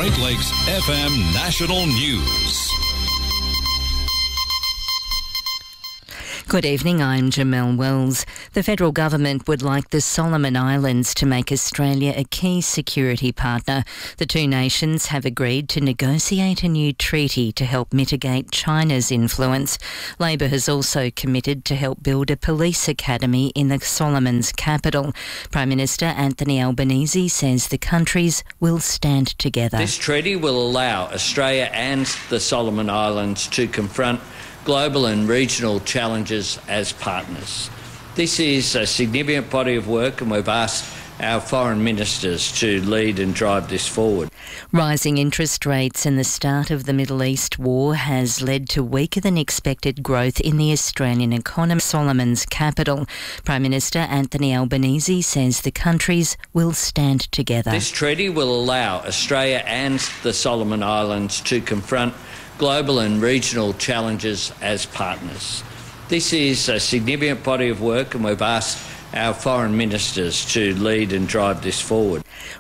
Great Lakes FM National News. Good evening, I'm Jamelle Wells. The federal government would like the Solomon Islands to make Australia a key security partner. The two nations have agreed to negotiate a new treaty to help mitigate China's influence. Labor has also committed to help build a police academy in the Solomons capital. Prime Minister Anthony Albanese says the countries will stand together. This treaty will allow Australia and the Solomon Islands to confront global and regional challenges as partners. This is a significant body of work, and we've asked our foreign ministers to lead and drive this forward. Rising interest rates and the start of the Middle East war has led to weaker than expected growth in the Australian economy. Solomon's capital. Prime Minister Anthony Albanese says the countries will stand together. This treaty will allow Australia and the Solomon Islands to confront global and regional challenges as partners. This is a significant body of work, and we've asked our foreign ministers to lead and drive this forward.